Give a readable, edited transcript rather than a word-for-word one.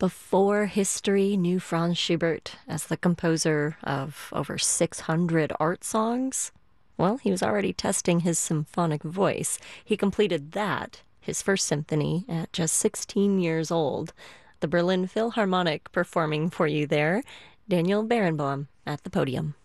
Before history knew Franz Schubert as the composer of over 600 art songs, well, he was already testing his symphonic voice. He completed that, his first symphony, at just 16 years old. The Berlin Philharmonic performing for you there. Daniel Barenboim at the podium.